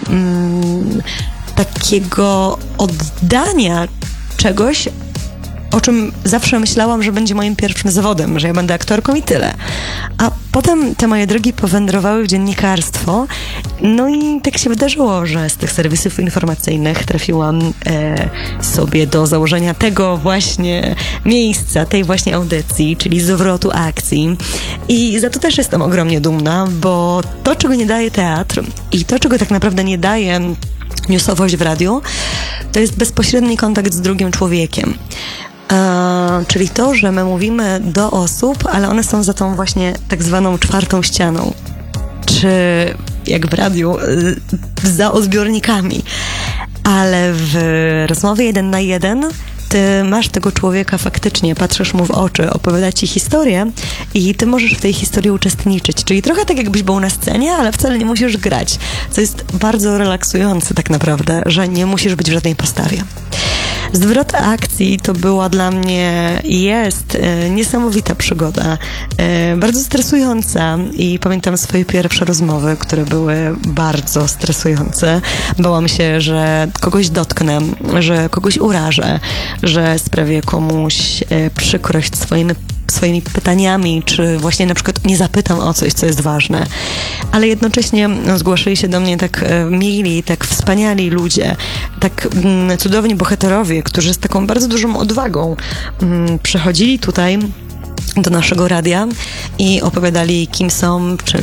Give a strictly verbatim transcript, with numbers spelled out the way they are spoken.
mm, takiego oddania czegoś, o czym zawsze myślałam, że będzie moim pierwszym zawodem, że ja będę aktorką i tyle. A potem te moje drogi powędrowały w dziennikarstwo, no i tak się wydarzyło, że z tych serwisów informacyjnych trafiłam e, sobie do założenia tego właśnie miejsca, tej właśnie audycji, czyli zwrotu akcji. I za to też jestem ogromnie dumna, bo to, czego nie daje teatr i to, czego tak naprawdę nie daje newsowość w radiu, to jest bezpośredni kontakt z drugim człowiekiem. E, czyli to, że my mówimy do osób, ale one są za tą właśnie tak zwaną czwartą ścianą. Czy jak w radiu, y, za odbiornikami. Ale w rozmowie jeden na jeden ty masz tego człowieka faktycznie, patrzysz mu w oczy, opowiada ci historię i ty możesz w tej historii uczestniczyć. Czyli trochę tak jakbyś był na scenie, ale wcale nie musisz grać. Co jest bardzo relaksujące tak naprawdę, że nie musisz być w żadnej postawie. Zwrot akcji to była dla mnie i jest e, niesamowita przygoda, e, bardzo stresująca i pamiętam swoje pierwsze rozmowy, które były bardzo stresujące. Bałam się, że kogoś dotknę, że kogoś urażę, że sprawię komuś e, przykrość swoimi swoimi pytaniami, czy właśnie na przykład nie zapytam o coś, co jest ważne. Ale jednocześnie no, zgłaszali się do mnie tak e, mili, tak wspaniali ludzie, tak mm, cudowni bohaterowie, którzy z taką bardzo dużą odwagą mm, przychodzili tutaj do naszego radia i opowiadali, kim są, czy